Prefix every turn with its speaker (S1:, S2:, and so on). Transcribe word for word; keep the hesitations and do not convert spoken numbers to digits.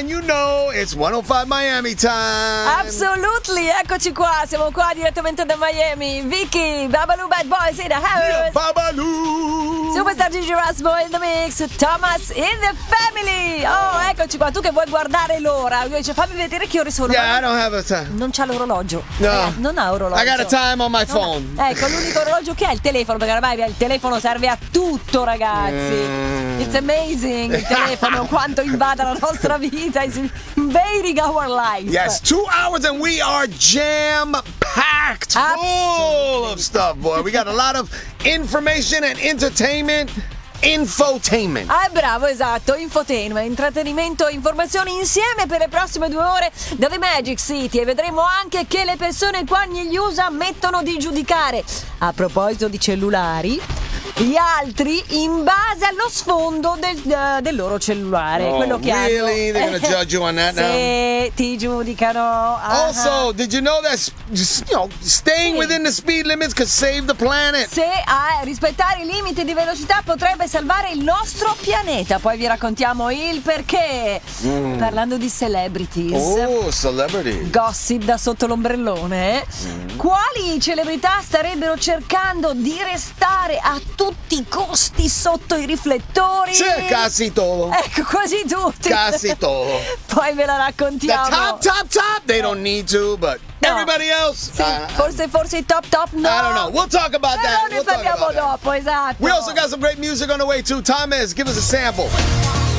S1: and you know it's one oh five Miami time.
S2: Absolutely, eccoci qua, siamo qua direttamente da Miami. Vicky, Babalu Bad Boys in the house.
S1: Yeah, Babalu.
S2: Superstar Gigi Rasmo in the mix, Thomas in the family. Oh, eccoci qua, tu che vuoi guardare l'ora. Lui dice fammi vedere che ore sono.
S1: Yeah, I don't have a time.
S2: Non c'ha l'orologio.
S1: No.
S2: Eh, non ha orologio.
S1: I got a time on my phone.
S2: Ha. Ecco, l'unico orologio che ha è il telefono, perché ormai il telefono serve a tutto, ragazzi. Mm. It's amazing il telefono, quanto invada la nostra vita. It's invading our life.
S1: Yes, two hours and we are jam-packed full of stuff, boy. We got a lot of information and entertainment. Infotainment.
S2: Ah, bravo, esatto, infotainment, intrattenimento e informazioni insieme per le prossime due ore da The Magic City, e vedremo anche che le persone qua negli U S A mettono di giudicare. A proposito di cellulari, gli altri in base allo sfondo del, uh, del loro cellulare,
S1: Oh,
S2: quello che
S1: really?
S2: hanno.
S1: They're gonna judge you on that now?
S2: Se ti giudicano. Uh-huh.
S1: Also, did you know that just, you know, staying
S2: Sì.
S1: within the speed limits could save the planet?
S2: Se a rispettare i limiti di velocità potrebbe salvare il nostro pianeta. Poi vi raccontiamo il perché. Mm. Parlando di celebrities.
S1: Oh, celebrity.
S2: Gossip da sotto l'ombrellone. Mm. Quali celebrità starebbero cercando di restare a tutti i costi sotto i riflettori?
S1: C'è quasi todo.
S2: Ecco, quasi tutti.
S1: Quasi todo.
S2: Poi ve la raccontiamo.
S1: The top, top, top, they don't need to, but
S2: no.
S1: everybody else.
S2: Sì,
S1: uh,
S2: forse, forse i top top no.
S1: I don't know. We'll talk about
S2: Però
S1: that.
S2: ne
S1: We'll talk
S2: parliamo
S1: about that.
S2: dopo, esatto.
S1: We also got some great music on the way too. Thomas, give us a sample.